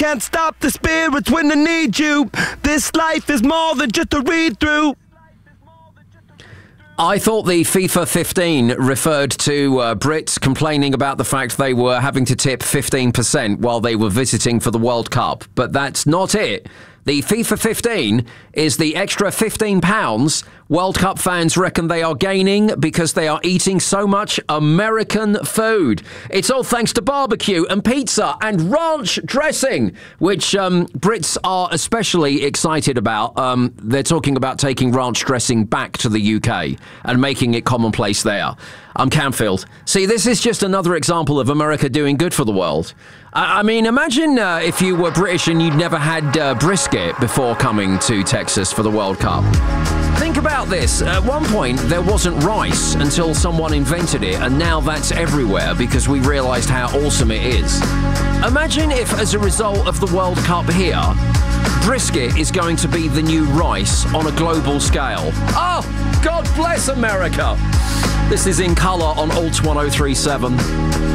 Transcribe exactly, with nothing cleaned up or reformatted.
can't stop the spirits when they need you. This life is more than just a read-through. I thought the FIFA fifteen referred to uh, Brits complaining about the fact they were having to tip fifteen percent while they were visiting for the World Cup, but that's not it. The FIFA fifteen is the extra fifteen pounds World Cup fans reckon they are gaining because they are eating so much American food. It's all thanks to barbecue and pizza and ranch dressing, which um, Brits are especially excited about. Um, they're talking about taking ranch dressing back to the U K and making it commonplace there. I'm Camfield. See, this is just another example of America doing good for the world. I, I mean, imagine uh, if you were British and you'd never had uh, brisket before coming to Texas for the World Cup. Think about this. At one point, there wasn't rice until someone invented it, and now that's everywhere because we realised how awesome it is. Imagine if, as a result of the World Cup here, brisket is going to be the new rice on a global scale. Oh, God bless America! This is In Colour on Alt one oh three seven.